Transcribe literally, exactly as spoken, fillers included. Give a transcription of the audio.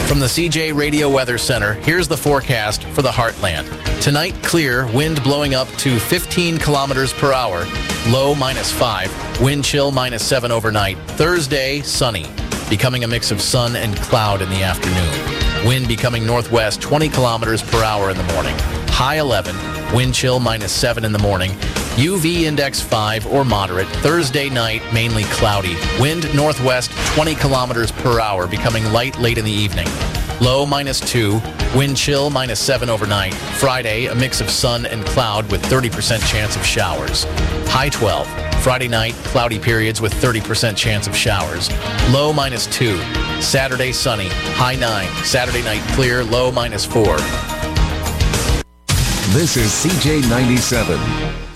From the C J Radio Weather Center, here's the forecast for the Heartland. Tonight, clear, wind blowing up to fifteen kilometers per hour, low minus five, wind chill minus seven overnight. Thursday, sunny, becoming a mix of sun and cloud in the afternoon. Wind becoming northwest twenty kilometers per hour in the morning. High eleven, wind chill minus seven in the morning. U V index five or moderate. Thursday night, mainly cloudy. Wind northwest twenty kilometers per hour, becoming light late in the evening. Low minus two, wind chill minus seven overnight. Friday, a mix of sun and cloud with thirty percent chance of showers. High twelve. Friday night, cloudy periods with thirty percent chance of showers. Low minus two. Saturday, sunny. High nine. Saturday night, clear. Low minus four. This is C J ninety-seven.